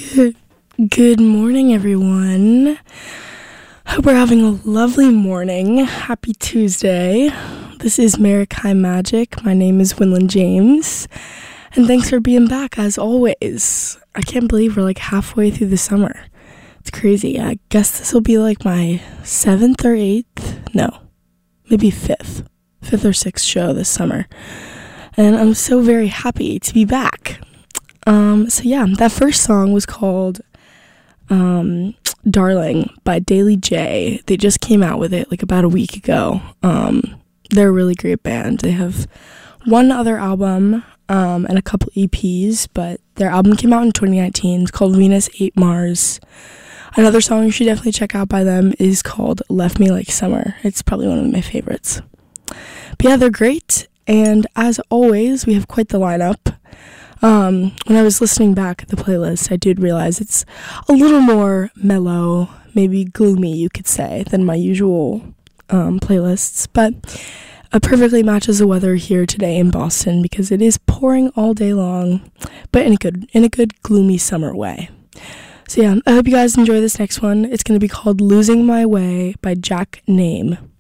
Good morning, everyone. Hope we're having a lovely morning. Happy Tuesday. This is Maritime Magic. My name is Winland James, and thanks for being back as always. I can't believe we're like halfway through the summer. It's crazy. I guess this will be like my 7th or 8th, no, maybe 5th or 6th show this summer. And I'm so very happy to be back. So yeah, that first song was called Darling by Daily J. They just came out with it like about a week ago. They're a really great band. They have one other album and a couple EPs, but their album came out in 2019. It's called Venus Ate Mars. Another song you should definitely check out by them is called Left Me Like Summer. It's probably one of my favorites. But yeah, they're great. And as always, we have quite the lineup. When I was listening back at the playlist, I did realize it's a little more mellow, maybe gloomy, you could say, than my usual playlists. But it perfectly matches the weather here today in Boston because it is pouring all day long, but in a good gloomy summer way. So yeah, I hope you guys enjoy this next one. It's going to be called Losing My Way by Jack Name.